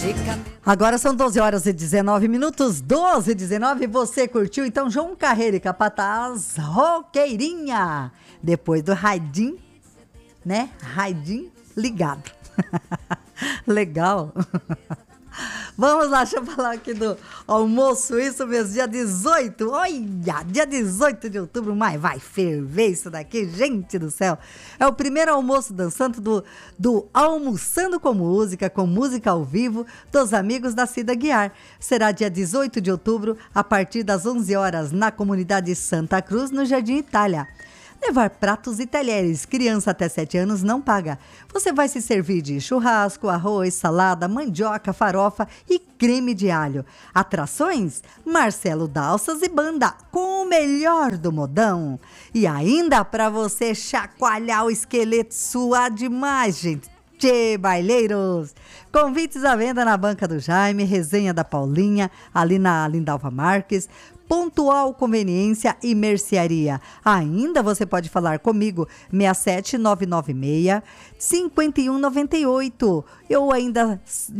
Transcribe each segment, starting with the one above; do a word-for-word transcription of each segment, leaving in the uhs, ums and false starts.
Agora são doze horas e dezenove minutos, doze e dezenove, você curtiu então João Carreiro e Capataz, Roqueirinha, depois do Raidim, né, Raidim ligado, legal. Vamos lá, deixa eu falar aqui do almoço, isso mesmo, dia dezoito, olha, dia dezoito de outubro, mas vai ferver isso daqui, gente do céu. É o primeiro almoço dançante do, do Almoçando com Música, com música ao vivo, dos amigos da Cida Guiar. Será dia dezoito de outubro, a partir das onze horas, na comunidade Santa Cruz, no Jardim Itália. Levar pratos e talheres, criança até sete anos não paga. Você vai se servir de churrasco, arroz, salada, mandioca, farofa e creme de alho. Atrações? Marcelo Dalças e banda, com o melhor do modão. E ainda para você chacoalhar o esqueleto, suar demais, gente. Tchê, baileiros! Convites à venda na Banca do Jaime, Resenha da Paulinha, ali na Lindalva Marques, Pontual Conveniência e Mercearia. Ainda você pode falar comigo, seis sete nove nove seis, cinco um nove oito, ou ainda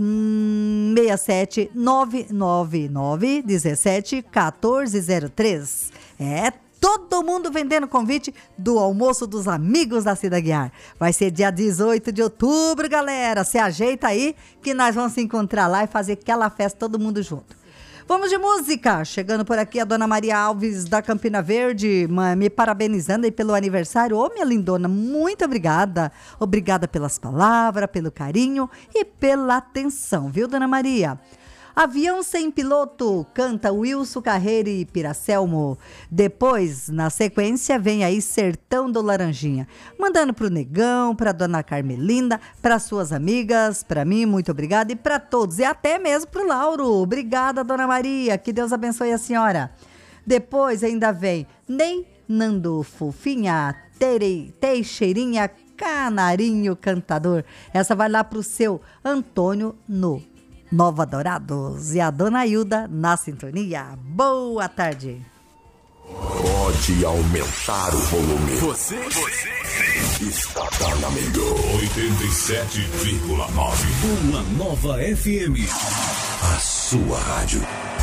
hum, seis sete nove nove nove, um sete um quatro zero três. É todo mundo vendendo convite do almoço dos amigos da Cida Guiar. Vai ser dia dezoito de outubro, galera. Se ajeita aí que nós vamos se encontrar lá e fazer aquela festa todo mundo junto. Vamos de música. Chegando por aqui a dona Maria Alves da Campina Verde, me parabenizando aí pelo aniversário. Ô, minha lindona, muito obrigada. Obrigada pelas palavras, pelo carinho e pela atenção, viu, dona Maria? Avião Sem Piloto, canta Wilson Carreiro e Piracelmo. Depois, na sequência, vem aí Sertão do Laranjinha. Mandando pro Negão, pra dona Carmelinda, para suas amigas, para mim, muito obrigada, e para todos, e até mesmo pro Lauro. Obrigada, dona Maria, que Deus abençoe a senhora. Depois ainda vem Ney, Nando Fofinha, Terei, Teixeirinha, Canarinho Cantador. Essa vai lá pro seu Antônio no Nova Dourados, e a dona Hilda na sintonia. Boa tarde. Pode aumentar o volume. Você, você está na melhor. oitenta e sete vírgula nove. Uma nova F M. A sua rádio.